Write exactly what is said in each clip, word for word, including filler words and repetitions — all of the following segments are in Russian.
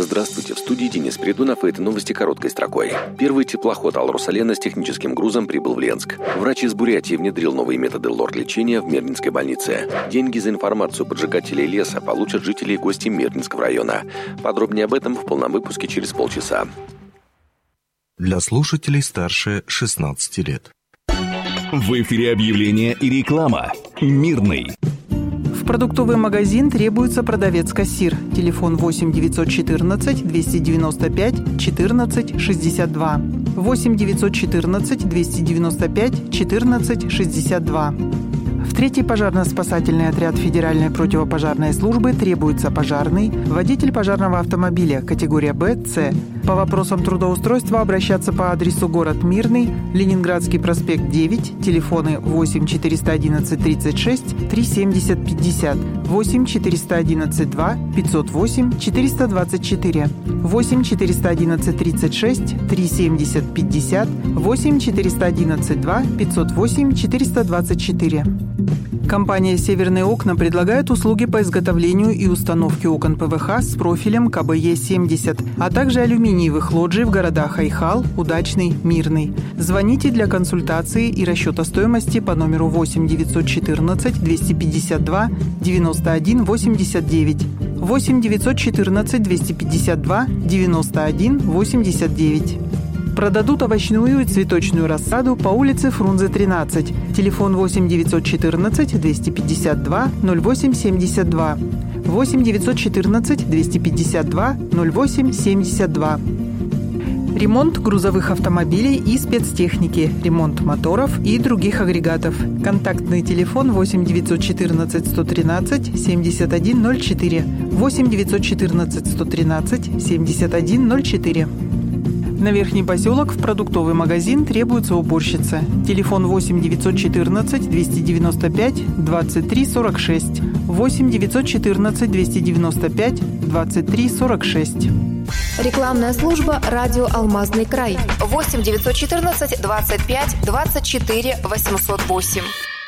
Здравствуйте, в студии Денис Придунов, и это новости короткой строкой. Первый теплоход «Ал-Русалена» с техническим грузом прибыл в Ленск. Врач из Бурятии внедрил новые методы лор-лечения в Мирнинской больнице. Деньги за информацию поджигателей леса получат жители и гости Мирнинского района. Подробнее об этом в полном выпуске через полчаса. Для слушателей старше шестнадцати лет. В эфире объявление и реклама. Мирный. В продуктовый магазин требуется продавец-кассир. Телефон восемь девятьсот четырнадцать двести девяносто пять четырнадцать шестьдесят два. восемь девятьсот четырнадцать двести девяносто пять четырнадцать шестьдесят два. В третий пожарно-спасательный отряд Федеральной противопожарной службы требуется пожарный, водитель пожарного автомобиля категория Б, С. По вопросам трудоустройства обращаться по адресу город Мирный, Ленинградский проспект девять, телефоны восемь четыреста одиннадцать тридцать шесть три семьдесят пятьдесят, восемь четыреста одиннадцать два пятьсот восемь четыреста двадцать четыре, восемь четыреста одиннадцать тридцать шесть три семьдесят пятьдесят, восемь четыреста одиннадцать два пятьсот восемь четыреста двадцать четыре. Компания «Северные окна» предлагает услуги по изготовлению и установке окон ПВХ с профилем ка бэ е семьдесят, а также алюминиевых лоджий в городах Айхал, Удачный, Мирный. Звоните для консультации и расчета стоимости по номеру восемь девятьсот четырнадцать двести пятьдесят два девяносто один восемьдесят девять, восемь девятьсот четырнадцать двести пятьдесят два девяносто один восемьдесят девять. Продадут овощную и цветочную рассаду по улице Фрунзе, тринадцать. Телефон восемь девятьсот четырнадцать двести пятьдесят два ноль восемь семьдесят два. восемь девятьсот четырнадцать двести пятьдесят два ноль восемь семьдесят два. Ремонт грузовых автомобилей и спецтехники, ремонт моторов и других агрегатов. Контактный телефон восемь девятьсот четырнадцать сто тринадцать семьдесят один ноль четыре, восемь девятьсот четырнадцать сто тринадцать семьдесят один ноль четыре. На Верхний поселок в продуктовый магазин требуется уборщица. Телефон восемь девятьсот четырнадцать двести девяносто пять двадцать три сорок шесть, восемь девятьсот четырнадцать двести девяносто пять двадцать три сорок шесть. Рекламная служба «Радио Алмазный край». восемь девятьсот четырнадцать двадцать пять двадцать четыре восемьсот восемь.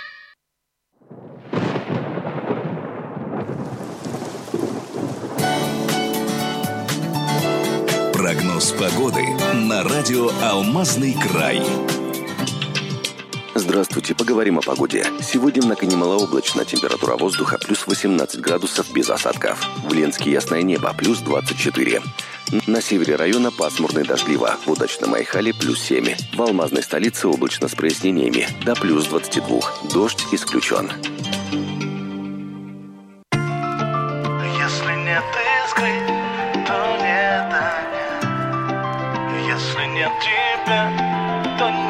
Прогноз погоды на радио «Алмазный край». Здравствуйте, поговорим о погоде. Сегодня в Накане малооблачно, температура воздуха плюс восемнадцать градусов без осадков. В Ленске ясное небо, плюс двадцать четыре. На севере района пасмурно и дождливо, в Удачном Айхале плюс семь. В Алмазной столице облачно с прояснениями, до плюс двадцать два. Дождь исключен. Если нет искры, то нет огня. Если нет тебя, то